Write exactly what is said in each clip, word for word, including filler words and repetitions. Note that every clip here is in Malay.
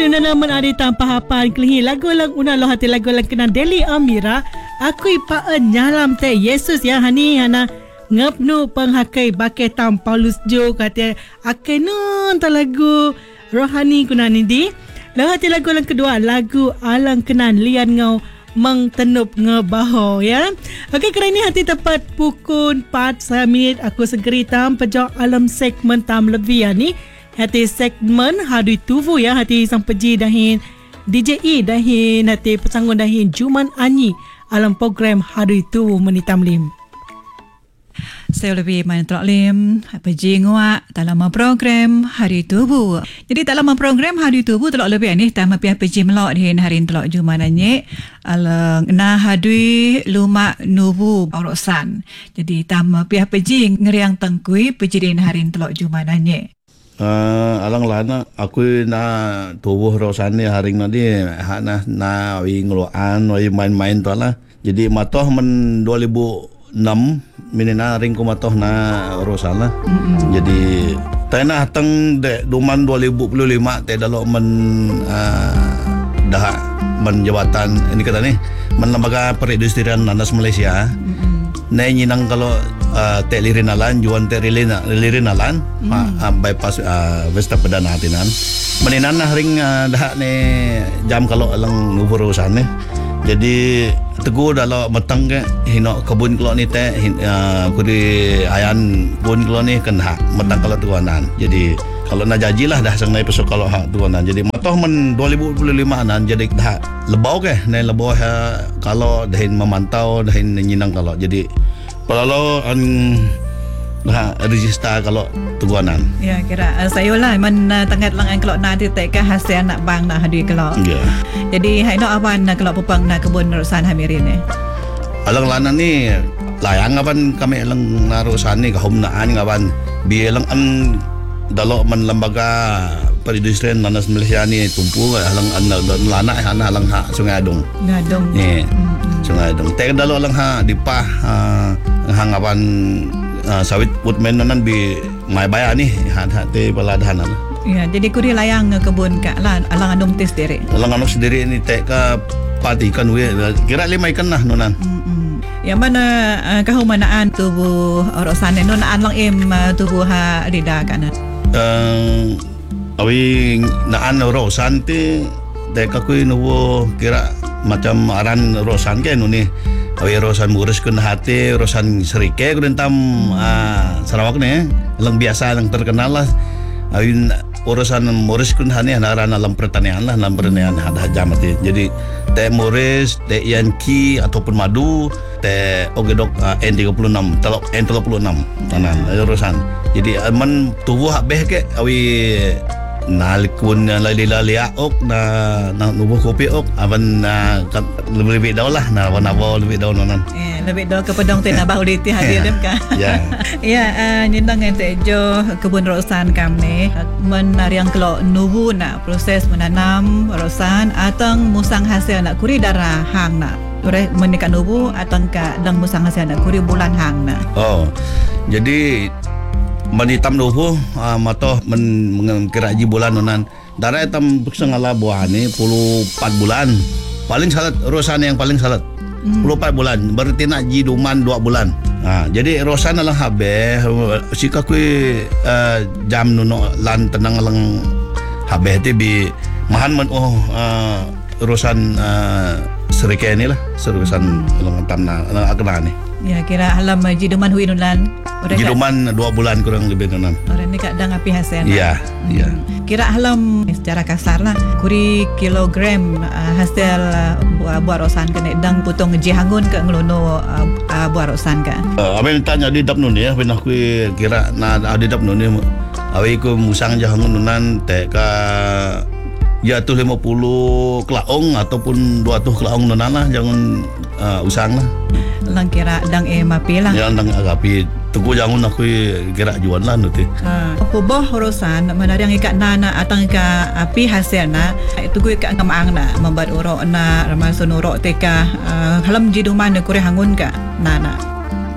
Na naman ada tanpa hapan kelingi lagu lang una lo hati lagu lang kena Deli Amira aku ipaan nyalam teh Yesus ya hani hana ngapnu penghakai bakai tam Paulus jo kata akai nun ta lagu rohani kunani di lo hati lagu lang kedua lagu alang kenan lian ngau mengtenup ngebaho ya. Okey, kerana ini hati tepat pukul empat minit aku segeri tam pejok alam segmen tam lebih ya ni. Hati segmen Hadui Tuvu ya, hati sang peji dahin D J E dahin hati pesanggun dahin Juman Anyi alam program Hadui Tuvu menitam lim. Saya lebih main Tok Lim peji nguak dalam program Hadui Tuvu. Jadi dalam program Hadui Tuvu telok lebih ni tama pihak peji melok dihin hari telok Juman Anyi alang na hadui lumak nubu orosan. Jadi tama pihak peji ngeriang tengkui peji dihin hari telok Juman Anyi. Uh, alang lana aku na tubuh rosane haring nanti hak na na wi ngeluan wi main-main tu lah. Jadi matoh men dua ribu enam minina ring ko matoh na rosana. Mm-hmm. Jadi tanah teng de duman dua ribu lima te dalo men uh, dah men jabatan ini kata ni men lembaga perindustrian nanas Malaysia. Mm-hmm. Nai nyinang kalau uh, te lirinalan juan te lirina lirinalan mm. uh, bypass uh, Vesta Perdana hatinan meninan nah ring uh, dah ne jam kalau alang nuburusan ni jadi teguh dalam metang ke hino kebun kalau ni te uh, kuri ayan kebun kalau ni kena metang kalau tuanan jadi kalau nak jajilah dah sang nai pesok kalau hak tuanan jadi matoh men dua ribu lima nan jadi dah lebau ke nai lebau uh, kalau dahin memantau dahin nyinang kalau jadi kalau an dah register kalau tuanan ya kira uh, saya lah men uh, tangat lang ang kalau nanti tek hasil anak bang nak hadui kalau yeah. Jadi hai no awan nak kalau pupang nak kebun rusan hamirin ni alang lana ni layang awan kami alang narusan ni kahum naan awan bilang an dalok man lembaga perindustrian nanas Malaysia ni tumpu alang an lana hana alang ha Sungai Adung Adung ni mm-hmm. Sungai Adung tek dalok alang ha dipah uh, hang awan uh, sawit woodman nan bi mai baya ni hat te baladahan lah. Ya, jadi kuri layang kebun kat lah alang andung tes sendiri. Alang andung sendiri ni tek ka patikan we kira lima ikan lah nonan. Hmm. Yang mana uh, kahumanaan tubuh orosan non alang em uh, tubuh ha rida kana. Uh, awi naan orosan te tek ka kui nuwo kira macam aran rosan ke nuni. Awi rosan murus kun hati rosan serike kun tam uh, Sarawak ni lang biasa lang terkenal lah. Awi urusan Morris kun hani aran alam pertanian lah alam pertanian ada jamati jadi teh Morris teh Yanki ataupun madu teh ogedok uh, N tiga puluh enam telok N tiga puluh enam tanan urusan jadi aman tubuh beh ke awi nalikun lali-lali ok na na nubuh kopi ok aban na lebih-lebih daw lah na wanabaw lebih daw nonan eh lebih daw ke pedong teh na bahu di hadir dem ka ya ya nyendang ente jo kebun rosan kami menariang kelo nubu na proses menanam rosan atang musang hasil nak kuri darah hang na ore menika nubu atang ka dang musang hasil nak kuri bulan hang na oh jadi manitam nubu uh, matoh men mengkiraji bulan nonan darah hitam sengala buah ni puluh empat bulan paling salat rosan yang paling salat hmm. puluh empat bulan berarti nak jiduman dua bulan ha, jadi rosan alang habeh sika kui uh, jam nuno lan tenang alang habeh ti bi mahan man oh uh, rosan uh, serike ni lah serusan alang tanah alang akna ni ya kira halam jiduman huinulan jiduman dua bulan kurang lebih nonan orang ni kadang api hasil iya iya kira halam secara kasar lah kuri kilogram uh, hasil uh, buah rosan kena dang putong jihangun ke ngelono uh, uh, buah rosan ka uh, abang tanya di dap nun ya pernah ku kira na di dap nun ni awi ku musang jihangun nunan tek ka ya tu lima puluh kelaong ataupun dua ratus kelaong nunan lah jangan uh, usang lah lang kira dang e mapi lah ya dang agapi tuku jangan aku kira jual lah nanti ha poboh urusan menariang ikat nana atang ka api hasil na tuku ikat ngamaang na membat urok na ramasun urok teka uh, halam jiduman kure hangun ka nana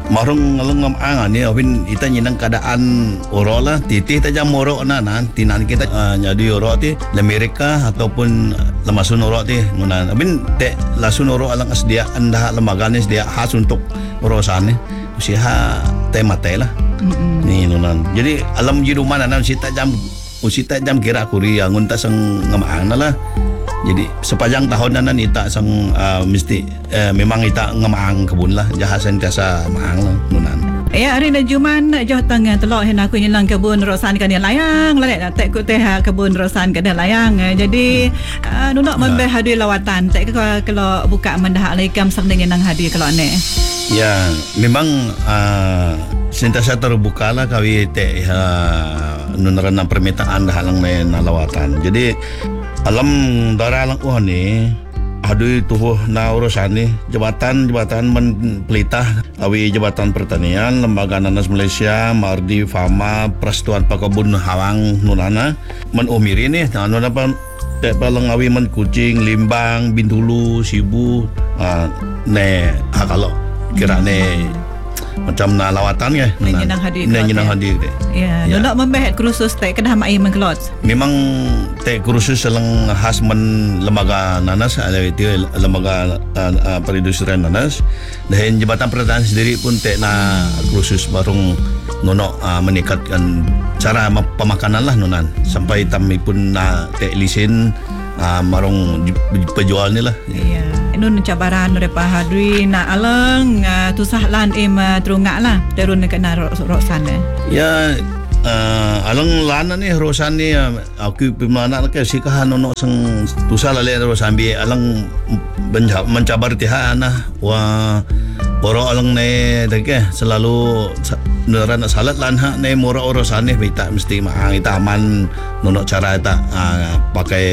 marung ngalung ngam ni awin ita nyinang keadaan oro lah titih tajam oro na nan tinan kita uh, jadi oro ti Amerika ataupun lemasun oro ti nunan awin te lasun oro alang asdiaan dah lembaga ni sedia khas untuk urusan ni usia te mate lah mm-hmm. ni nunan jadi alam ji rumah nan si tajam usi tajam kira kuri angun ta sang ngam na lah. Jadi sepanjang tahun nan ita sang uh, mesti uh, memang ita ngamang kebun lah jahasan tiasa maang lah nunan. Ya hari na juman joh tang telok hen aku nyelang kebun rosan kan layang lalet tek ku teh kebun rosan kan layang. Jadi uh, nunok membeh hadir lawatan tek kalau buka mendah alaikam sang dengan nang hadir kalau ne. Ya memang uh, sentiasa terbuka lah kawi teh uh, nunarana permintaan dah halang na lawatan. Jadi alam dara lang uhan ni aduh tuh na urusan ni jabatan jabatan men pelitah awi jabatan pertanian lembaga nanas Malaysia Mardi Fama Persatuan Pakebun Hawang nunana men umiri ni anu apa te palang awi men Kucing Limbang Bintulu Sibu uh, ne ha kalau kira ne macam na lawatan ke nyenang hadir nyenang hadir deh ya nunok membeh kursus te kedah mai mengkelot memang te kursus selang khas men lembaga nanas ada itu lembaga uh, uh, perindustrian nanas dan jabatan pertanian sendiri pun te na kursus barung nunok uh, meningkatkan cara pemakanan lah nunan sampai kami pun na te lisin uh, marung penjual ni lah ya nun cabaran repa hadri na alang uh, tusah lan em uh, terungak lah terun dekat na rosan ya uh, alang lan ni rosan ni uh, aku pemana ke sikahan nono sang tusah lale rosan bi alang mencabar tiha ana wa boro alang ne deke selalu neran salat lan ha ne moro urusan ni kita mesti maang kita aman nono cara kita uh, pakai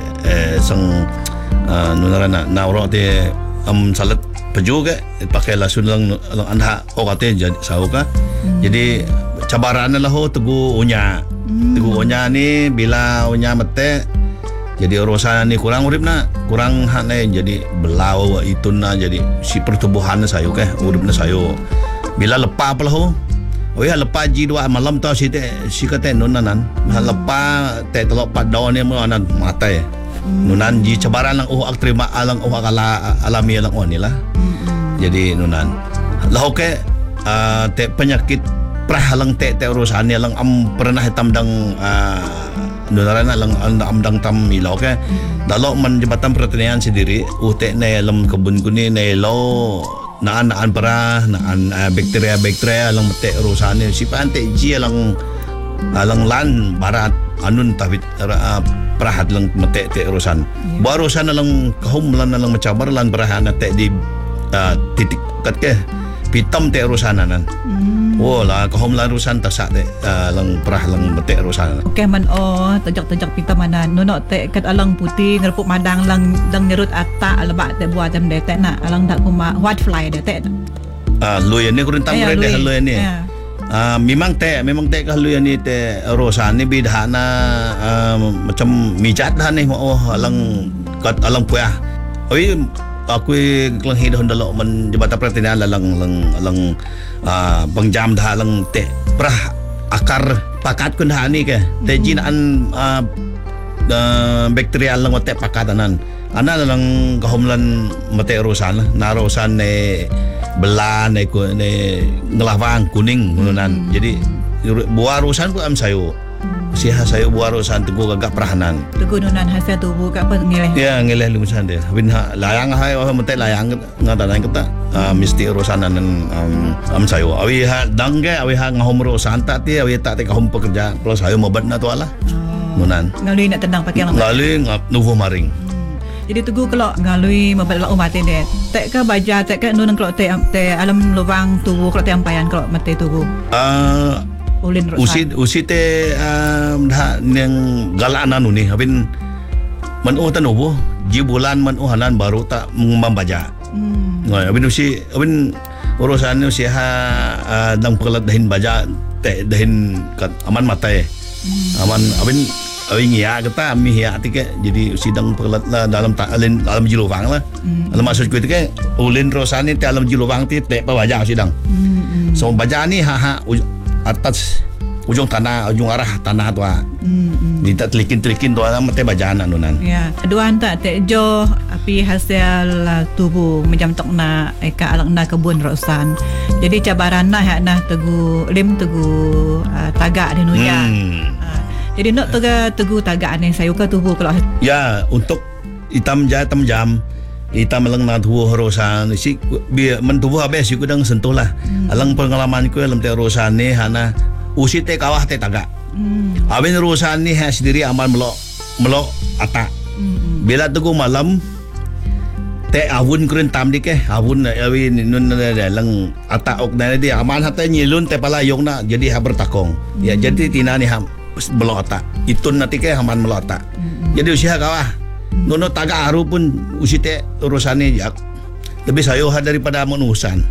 eh, sang Uh, nunara na nauro te am salat peju ke pakai lasun lang lang anha o kate jadi sao ka hmm. jadi cabaran lah ho tegu unya hmm. tegu unya ni bila unya mete jadi urusan ni kurang urip na kurang hak na jadi belau itu na jadi si pertumbuhan sayo ke urip na sayo bila lepa apa lah ho oh ya lepa ji dua malam tau si te si kate nunanan hmm. lepa te telok padon ni mo anan mate nunan ji cabaran lang oh aktrima alang oh akala alami lang oh nila mm-hmm. jadi nunan lah oke uh, te penyakit prah lang te te urusan ni lang am pernah hitamdang uh, nunaran lang amdang tam ila oke mm-hmm. dalo man jabatan pertanian sendiri uh te ne lam kebun kuni ne lo naan naan perah naan uh, bakteria bakteria lang te urusan ni sipan te ji lang alang lan barat anun tabit uh, perahat lang mate te urusan yeah. Baru urusan lang kahum lan lang macabar lan perahan te di uh, titik kat ke pitam te urusan nan mm. oh lah kahum lan urusan tasak te uh, lang perah lang mate urusan okey man oh tajak-tajak pitam manan nunok te kat alang putih ngerpuk madang lang dang nyerut atak lebak te buat jam de te na alang dak kuma white fly de te ah luy ni kurang tam de luy ni Uh, memang te memang te kalau yang ni te urusan ni bidana uh, macam mijat dah ni oh alang kat alang puah oi aku kelang hidup dalam men jabatan pertanian alang alang alang uh, pengjam dah alang te perah akar pakat kun dah ni ke te jinaan uh, uh, bakteria alang te pakatanan ana alang kahumlan mate urusan na urusan ne belan ne ne ngelawang kuning nunan hmm. jadi buah urusan pun am sayo siha sayo buah urusan teguh gagak perahanan teguh nunan hasil tubuh kat apa ngeleh ya ngeleh lumusan dia bin layang hai oh mentai layang ngadanan kita uh, mesti urusan nan um, am sayo awi ha dangge awi ha ngahom urusan tak ti awi tak te kahom pekerja kalau sayo mobat na tu lah oh. Nunan ngalui nak tendang pakai lang ngalui ngap nuvo maring jadi tugu kalau ngalui mabal umat ini tek ke baja tek ke nunang kalau te te alam lubang tubuh kalau te ampayan kalau mate tubuh uh, ulin usit usit te um, dah yang galak nanu ni habin man oh tanubo ji bulan man oh hanan baru tak membaca hmm. Ngai habin usi habin urusan usi ha uh, dang pekelat dahin baja te dahin kat aman mate hmm. aman habin awing ya kata mi ya tike jadi sidang perlat lah dalam ta, dalam, dalam jilowang lah. Mm. Dalam maksud ku tike ulin rosani te dalam jilowang ti te pa baja sidang. Mm. So baja ni ha ha uj, atas ujung tanah ujung arah tanah tu ah. Mm. Di tak telikin-telikin tu lah mate baja nak nunan. Ya, duan tak te jo api hasil uh, tubuh macam tok na eka alang na kebun rosan. Jadi cabaran na hak na tegu lim tegu uh, tagak di nuya. Hmm. Uh, jadi nak tega tegu tagak ni saya ke tubuh kalau ya untuk hitam jam hitam jam hitam lang na tubuh rosan si bi men tubuh habis ku dang sentuh lah. Hmm. Alang pengalaman ku dalam te rosan ni hana usi te kawah te tagak. Hmm. Abin rosan ni ha sendiri aman melok melok atak. Hmm. Bila tegu malam te awun kurin tam dik eh awun awi nun lang atak ok na dia aman hata nyilun te pala yung na jadi ha bertakong. Hmm. Ya jadi tina ni ha melok atak. Itun na tike aman melok atak. Hmm. Jadi usia kawah. Hmm. Nono taga aru pun usi te urusane jak. Lebih sayo ha daripada menusan.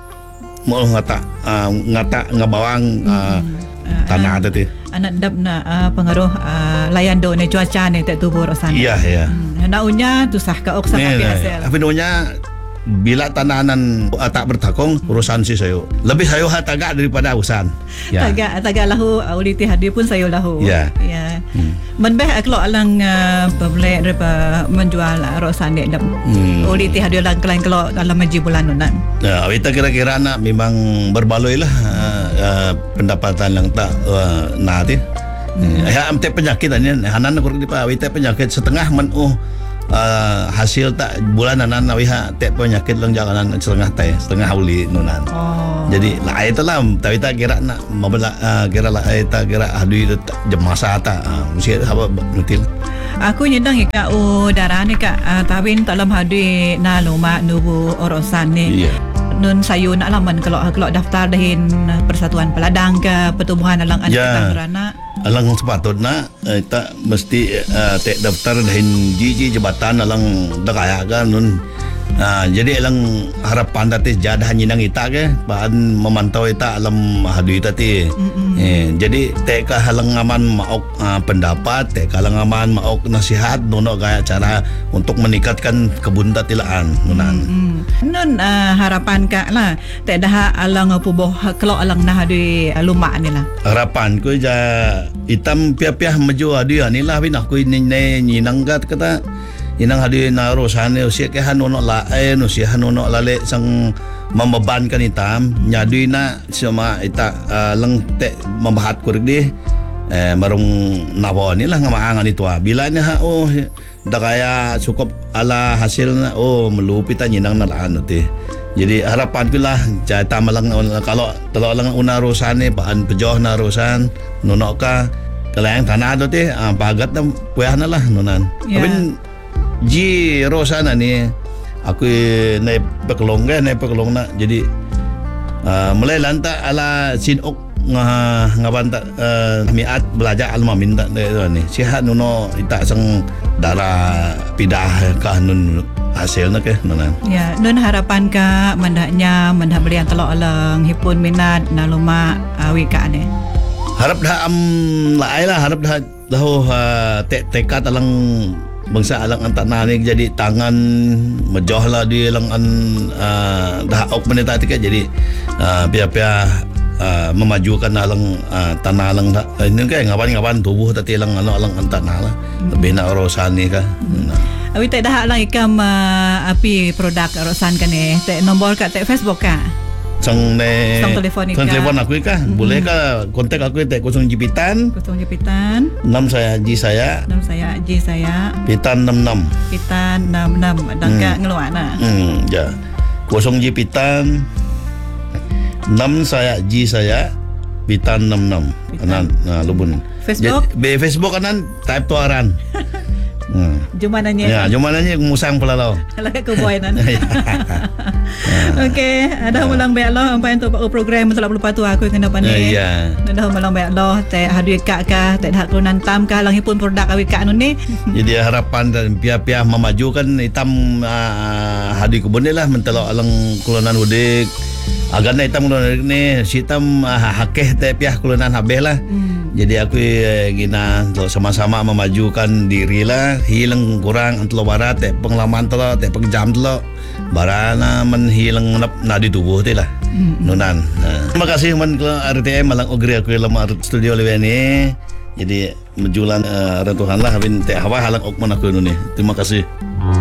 Mau ngata uh, ngata ngabawang uh, hmm. tanah uh, tadi. Anak dap na uh, pengaruh uh, layan do ni cuaca ni tak tubuh rosan. Iya ya. Hmm. Naunya tu sah ka ok sa kapi hasil. Tapi naunya bila tananan uh, tak bertakong urusan si sayo. Lebih sayo ha tagak daripada usan. Ya. Tagak tagak lahu uliti hadir pun sayo lahu. Ya. Ya. Hmm. Menbeh kalau alang uh, pembeli depa menjual uh, rosan dek dap. Hmm. Uliti hadir lang kelain kalau dalam maji bulan nunan. Ya, kita kira-kira nak memang berbaloi lah uh, uh, pendapatan yang tak uh, nanti. Hmm. Ya, amte penyakit ni, hanan kurang di pa, kita penyakit setengah men oh uh, hasil tak bulan anan awiha te penyakit lang jalanan setengah teh, setengah uli nunan. Oh. Jadi lah itu lah, tapi tak kira nak mabela uh, kira lah kita kira adui jemasa ta, uh, mesti apa nutil. Aku nyedang ika o darah ni kak uh, tawin dalam hadui na luma nubu orosan ni. Yeah. Nun sayo nak laman kalau kalau daftar dahin Persatuan Peladang ke pertubuhan alang anak yeah. beranak. Alang sepatutnya eh, tak mesti uh, tek daftar dahin jiji jabatan alang dakaya kan nun. Uh, jadi alang harapan tadi jadah nyinang ita ke bahan memantau ita alam hadui tadi. Eh, jadi tek halang aman maok uh, pendapat, tek halang aman maok nasihat nono gaya cara untuk meningkatkan kebun tatilaan nunan. Mm-hmm. Nun uh, harapan kak lah tek dah alang puboh kalau alang nah hadui lumak ni lah. Harapan ku ja hitam pia-pia maju hadui ni lah bin aku ni nyinang kat kata inang hadui na rosane usia ke hanono laen usia hanono lale sang membebankan hitam nyadui na sama ita uh, leng te membahat kurik di eh marung nawo ni lah ngamaangan itu ah bilanya ha oh dah kaya cukup ala hasil na oh melupita nyinang na laan ti. Jadi harapan ku lah jata malang kalau kalau lang una rosane paan pejoh na rosan nono ka kalayang tanah tu ti ah pagat na puah na lah nonan. Yeah. Tapi ji rosana ni aku naik pekelong kan naik pekelong nak jadi uh, mulai lantak ala sinok ngah ngabanta uh, miat belajar alma minta ni sihat nuno ita sang darah pidah kah nun hasil nak ke nunan ya nun harapan ka mandaknya mandak belian telok alang hipun minat naluma awi ka ni harap dah am lai lah harap dah dah uh, tek tekad alang bangsa alang antak nani jadi tangan mejoh lah di alang an uh, dah ok menita tika jadi uh, pia-pia uh, memajukan alang uh, tanah alang uh, ini kan ngapan-ngapan tubuh tadi alang alang alang antak nala lebih nak urusan ni kah hmm. Awi tak dah alang ikam uh, api produk urusan kan ni tak nombor kat tak Facebook kah sang ne sang telefon sang telefon aku kah mm-hmm. Boleh kah kontak aku tek kosong jipitan kosong jipitan enam saya ji saya enam saya ji saya pitan enam enam pitan enam enam dan hmm. ngeluar nah hmm ya kosong jipitan enam saya ji saya pitan enam enam anan nah lubun Facebook be Facebook anan type tu aran Hmm. Jom nanya. Ya, jom nanya musang pula lo. Kalau ke boy nan. Okey, ada ulang baik lo apa untuk program untuk lupa tu aku kena pandai. Ya. Dah ulang baik lo teh hadu kak ka teh hak kelunan tam ka lang hipun produk awi kak ni. Jadi harapan dan pihak-pihak memajukan hitam uh, hadu kebun ni lah mentelok alang kelunan udik. Agar na hitam kelunan ni hitam uh, hakeh teh pihak kelunan habis lah. Hmm. Jadi aku eh, gina untuk sama-sama memajukan diri lah. Hilang kurang antlo barat te pengalaman telo te pengjam telo. Barana menhilang nap nadi tubuh te lah. Mm-hmm. Nunan. Uh, terima kasih man ke R T M malang ogri aku lama studio lewe ni. Jadi menjulan uh, Tuhan lah bin te hawa halang ok man aku ni. Terima kasih.